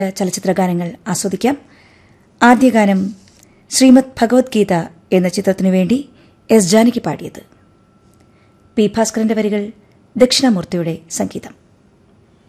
ചലച്ചിത്ര ഗാനങ്ങൾ ആസ്വദിക്കാം. ആദ്യ ഗാനം ശ്രീമദ് ഭഗവത്ഗീത എന്ന ചിത്രത്തിനു വേണ്ടി എസ് ജാനകി പാടിയത്. പി ഭാസ്കരന്റെ വരികൾ, ദക്ഷിണാമൂർത്തിയുടെ സംഗീതം.